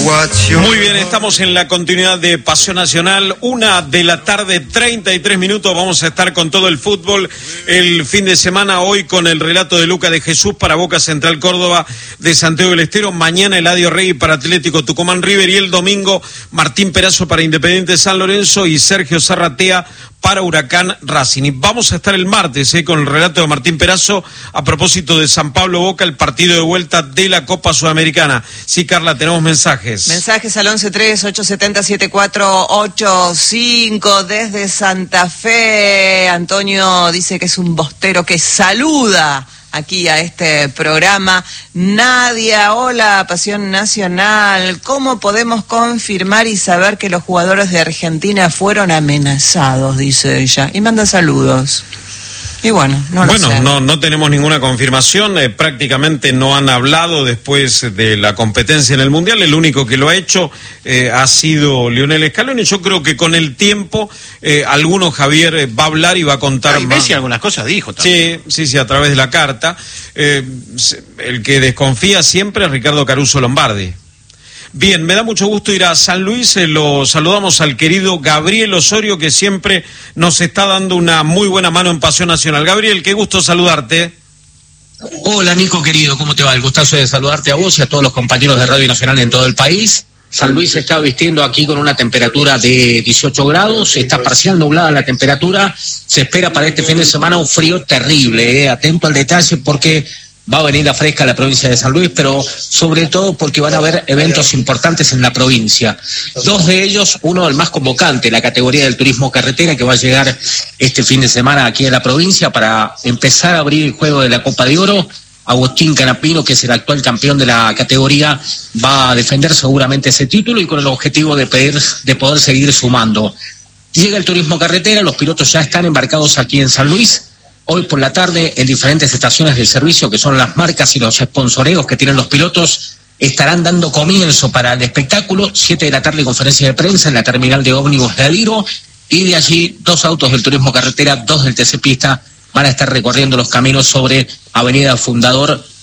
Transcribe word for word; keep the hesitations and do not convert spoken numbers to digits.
Muy bien, estamos en la continuidad de Pasión Nacional, una de la tarde, treinta y tres minutos, vamos a estar con todo el fútbol el fin de semana, hoy con el relato de Luca de Jesús para Boca Central Córdoba de Santiago del Estero, mañana Eladio Rey para Atlético Tucumán River y el domingo Martín Perazo para Independiente San Lorenzo y Sergio Zarratea para Huracán Racing. Y vamos a estar el martes eh, con el relato de Martín Perazo a propósito de San Pablo Boca, el partido de vuelta de la Copa Sudamericana. Sí, Carla, tenemos mensajes. Mensajes al once tres ocho siete cero siete cuatro ocho cinco desde Santa Fe. Antonio dice que es un bostero que saluda aquí a este programa. Nadia, hola, Pasión Nacional. ¿Cómo podemos confirmar y saber que los jugadores de Argentina fueron amenazados? Dice ella. Y manda saludos. Y bueno, no lo Bueno, sé. no, no tenemos ninguna confirmación, eh, prácticamente no han hablado después de la competencia en el Mundial, el único que lo ha hecho eh, ha sido Lionel Scaloni. Yo creo que con el tiempo, eh, alguno Javier eh, va a hablar y va a contar Ay, más. Messi algunas cosas dijo también. Sí, sí, sí, a través de la carta. Eh, el que desconfía siempre es Ricardo Caruso Lombardi. Bien, me da mucho gusto ir a San Luis, eh, lo saludamos al querido Gabriel Osorio, que siempre nos está dando una muy buena mano en Pasión Nacional. Gabriel, qué gusto saludarte. Hola Nico querido, ¿cómo te va? El gustazo de saludarte a vos y a todos los compañeros de Radio Nacional en todo el país. San Luis se está vistiendo aquí con una temperatura de dieciocho grados, está parcial nublada la temperatura, se espera para este fin de semana un frío terrible, eh. Atento al detalle porque va a venir la fresca a la provincia de San Luis, pero sobre todo porque van a haber eventos importantes en la provincia. Dos de ellos, uno el más convocante, la categoría del turismo carretera, que va a llegar este fin de semana aquí a la provincia para empezar a abrir el juego de la Copa de Oro. Agustín Canapino, que es el actual campeón de la categoría, va a defender seguramente ese título y con el objetivo de, pedir, de poder seguir sumando. Llega el turismo carretera, los pilotos ya están embarcados aquí en San Luis. Hoy por la tarde, en diferentes estaciones del servicio, que son las marcas y los sponsoreos que tienen los pilotos, estarán dando comienzo para el espectáculo. Siete de la tarde, conferencia de prensa en la terminal de ómnibus de Aliro, y de allí dos autos del turismo carretera, dos del T C Pista, van a estar recorriendo los caminos sobre Avenida Fundador